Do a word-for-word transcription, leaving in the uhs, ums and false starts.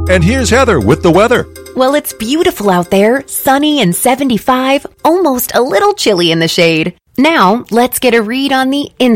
And here's Heather with the weather. Well, it's beautiful out there, sunny and seventy-five, almost a little chilly in the shade. Now, let's get a read on the